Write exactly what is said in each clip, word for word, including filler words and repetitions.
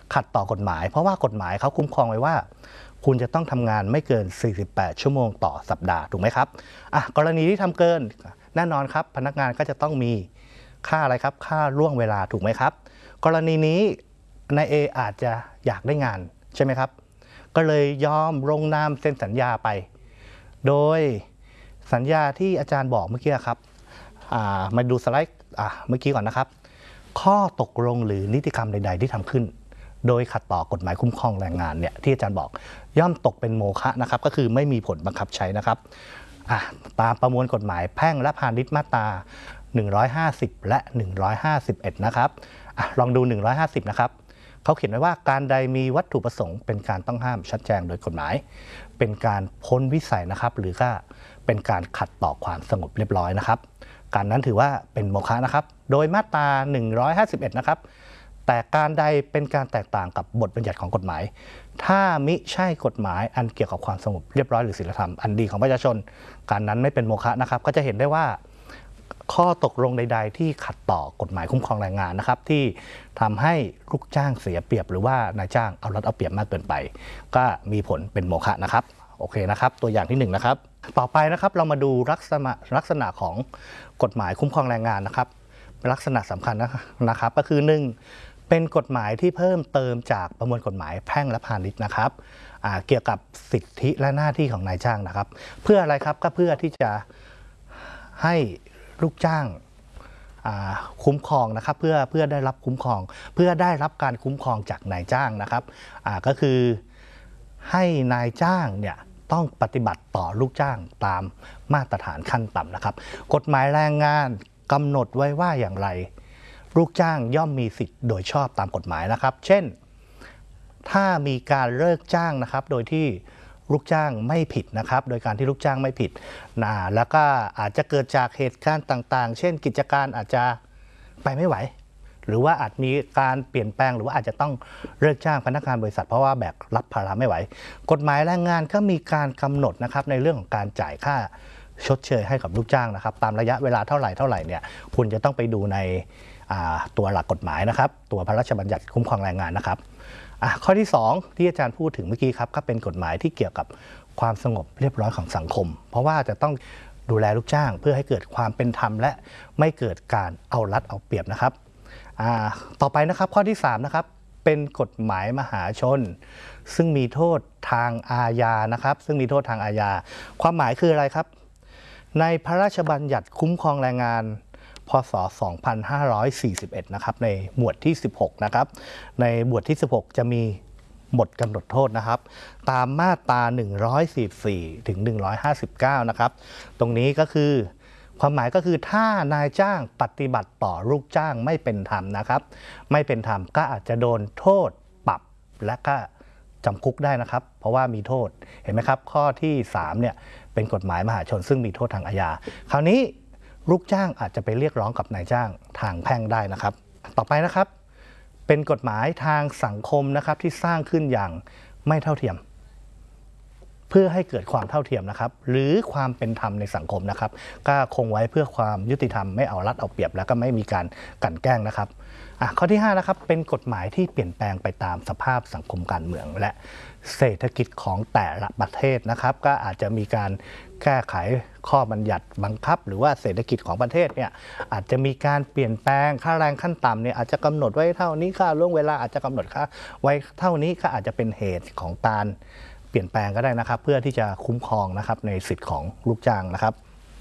ขัดต่อกฎหมายเพราะว่ากฎหมายเขาคุ้มครองไว้ว่าคุณจะต้องทำงานไม่เกินสี่สิบแปดชั่วโมงต่อสัปดาห์ถูกไหมครับอ่ะกรณีที่ทำเกินแน่นอนครับพนักงานก็จะต้องมีค่าอะไรครับค่าล่วงเวลาถูกไหมครับกรณีนี้นายเออาจจะอยากได้งานใช่ไหมครับก็เลยยอมลงนามเซ็นสัญญาไปโดยสัญญาที่อาจารย์บอกเมื่อกี้ครับมาดูสไลด์เมื่อกี้ก่อนนะครับข้อตกลงหรือนิติกรรมใดๆที่ทำขึ้นโดยขัดต่อกฎหมายคุ้มครองแรงงานเนี่ยที่อาจารย์บอกย่อมตกเป็นโมฆะนะครับก็คือไม่มีผลบังคับใช้นะครับตามประมวลกฎหมายแพ่งและพาณิชย์มาตราหนึ่งร้อยห้าสิบและหนึ่งร้อยห้าสิบเอ็ดนะครับอลองดูหนึ่งร้อยห้าสิบนะครับเขาเขียนไว้ว่าการใดมีวัตถุประสงค์เป็นการต้องห้ามชัดแจงโดยกฎหมายเป็นการพ้นวิสัยนะครับหรือก็เป็นการขัดต่อความสงบเรียบร้อยนะครับการนั้นถือว่าเป็นโมฆะนะครับโดยมาตราหนึ่งร้อยห้าสิบเอ็ดนะครับแต่การใดเป็นการแตกต่างกับบทบัญญัติของกฎหมายถ้ามิใช่กฎหมายอันเกี่ยวกับความสงบเรียบร้อยหรือศีลธรรมอันดีของประชาชนการนั้นไม่เป็นโมฆะนะครับก็จะเห็นได้ว่าข้อตกลงใดๆที่ขัดต่อกฎหมายคุ้มครองแรงงานนะครับที่ทำให้ลูกจ้างเสียเปรียบหรือว่านายจ้างเอารัดเอาเปรียบมากเกินไปก็มีผลเป็นโมฆะนะครับโอเคนะครับตัวอย่างที่หนึ่งนะครับต่อไปนะครับเรามาดูลักษณะลักษณะของกฎหมายคุ้มครองแรงงานนะครับลักษณะสำคัญนะครับก็คือหนึ่งเป็นกฎหมายที่เพิ่มเติมจากประมวลกฎหมายแพ่งและพาณิชย์นะครับเกี่ยวกับสิทธิและหน้าที่ของนายจ้างนะครับเพื่ออะไรครับก็เพื่อที่จะให้ลูกจ้างคุ้มครองนะครับเพื่อเพื่อได้รับคุ้มครองเพื่อได้รับการคุ้มครองจากนายจ้างนะครับก็คือให้นายจ้างเนี่ยต้องปฏิบัติต่อลูกจ้างตามมาตรฐานขั้นต่ำนะครับกฎหมายแรงงานกำหนดไว้ว่าอย่างไรลูกจ้างย่อมมีสิทธิ์โดยชอบตามกฎหมายนะครับเช่นถ้ามีการเลิกจ้างนะครับโดยที่ลูกจ้างไม่ผิดนะครับโดยการที่ลูกจ้างไม่ผิดนะแล้วก็อาจจะเกิดจากเหตุการณ์ต่างๆเช่นกิจการอาจจะไปไม่ไหวหรือว่าอาจมีการเปลี่ยนแปลงหรือว่าอาจจะต้องเลิกจ้างพนักงานบริษัทเพราะว่าแบกรับภาระไม่ไหวกฎหมายแรงงานก็มีการกำหนดนะครับในเรื่องของการจ่ายค่าชดเชยให้กับลูกจ้างนะครับตามระยะเวลาเท่าไหร่เท่าไหร่เนี่ยคุณจะต้องไปดูในตัวหลักกฎหมายนะครับตัวพระราชบัญญัติคุ้มครองแรงงานนะครับข้อที่สองที่อาจารย์พูดถึงเมื่อกี้ครับก็เป็นกฎหมายที่เกี่ยวกับความสงบเรียบร้อยของสังคมเพราะว่าจะต้องดูแลลูกจ้างเพื่อให้เกิดความเป็นธรรมและไม่เกิดการเอารัดเอาเปรียบนะครับต่อไปนะครับข้อที่สามนะครับเป็นกฎหมายมหาชนซึ่งมีโทษทางอาญานะครับซึ่งมีโทษทางอาญาความหมายคืออะไรครับในพระราชบัญญัติคุ้มครองแรงงานพ.ศ. สองพันห้าร้อยสี่สิบเอ็ดนะครับในหมวดที่สิบหกนะครับในหมวดที่สิบหกจะมีบทกำหนดโทษนะครับตามมาตราหนึ่งร้อยสี่สิบสี่ถึงหนึ่งร้อยห้าสิบเก้านะครับตรงนี้ก็คือความหมายก็คือถ้านายจ้างปฏิบัติต่อลูกจ้างไม่เป็นธรรมนะครับไม่เป็นธรรมก็อาจจะโดนโทษปรับและก็จำคุกได้นะครับเพราะว่ามีโทษเห็นไหมครับข้อที่สามเนี่ยเป็นกฎหมายมหาชนซึ่งมีโทษทางอาญาคราวนี้ลูกจ้างอาจจะไปเรียกร้องกับนายจ้างทางแพ่งได้นะครับต่อไปนะครับเป็นกฎหมายทางสังคมนะครับที่สร้างขึ้นอย่างไม่เท่าเทียมเพื่อให้เกิดความเท่าเทียมนะครับหรือความเป็นธรรมในสังคมนะครับก็คงไว้เพื่อความยุติธรรมไม่เอารัดเอาเปรียบแล้วก็ไม่มีการกลั่นแกล้งนะครับข้อที่ห้านะครับเป็นกฎหมายที่เปลี่ยนแปลงไปตามสภาพสังคมการเมืองและเศรษฐกิจของแต่ละประเทศนะครับก็อาจจะมีการแก้ไขข้อบัญญัติบังคับหรือว่าเศรษฐกิจของประเทศเนี่ยอาจจะมีการเปลี่ยนแปลงค่าแรงขั้นต่ำเนี่ยอาจจะกำหนดไว้เท่านี้ค่าล่วงเวลาอาจจะกำหนดค่าไว้เท่านี้ก็อาจจะเป็นเหตุของการเปลี่ยนแปลงก็ได้นะครับเพื่อที่จะคุ้มครองนะครับในสิทธิของลูกจ้างนะครับ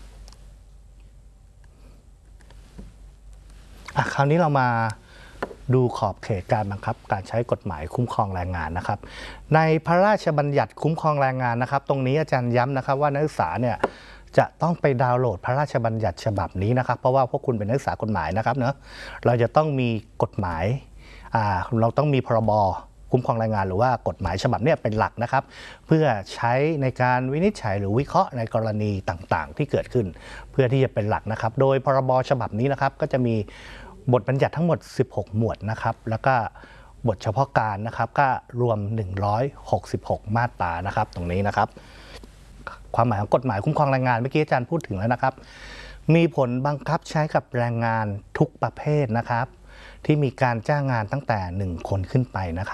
คราวนี้เรามาดูขอบเขตการบังคับการใช้กฎหมายคุ้มครองแรงงานนะครับในพระราชบัญญัติคุ้มครองแรงงานนะครับตรงนี้อาจารย์ย้ำนะครับว่านักศึกษาเนี่ยจะต้องไปดาวน์โหลดพระราชบัญญัติฉบับนี้นะครับเพราะว่าพวกคุณเป็นนักศึกษากฎหมายนะครับเนอะเราจะต้องมีกฎหมายเราต้องมีพรบคุ้มครองแรงงานหรือว่ากฎหมายฉบับนี้เป็นหลักนะครับเพื่อใช้ในการวินิจฉัยหรือวิเคราะห์ในกรณีต่างๆที่เกิดขึ้นเพื่อที่จะเป็นหลักนะครับโดยพรบฉบับนี้นะครับก็จะมีบทบัญญัติทั้งหมดสิบหกหมวดนะครับแล้วก็บทเฉพาะการนะครับก็รวมหนึ่งร้อยหกสิบหกมาตรานะครับตรงนี้นะครับความหมายของกฎหมายคุ้มครองแรงงานเมื่อกี้อาจารย์พูดถึงแล้วนะครับมีผลบังคับใช้กับแรงงานทุกประเภทนะครับที่มีการจ้างงานตั้งแต่หนึ่งคนขึ้นไปนะครับ